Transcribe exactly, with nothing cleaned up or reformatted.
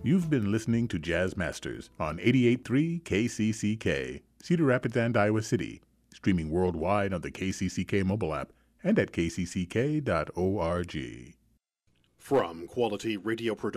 You've been listening to Jazz Masters on eighty-eight point three K C C K, Cedar Rapids and Iowa City, streaming worldwide on the K C C K mobile app and at k c c k dot org. From Quality Radio Production.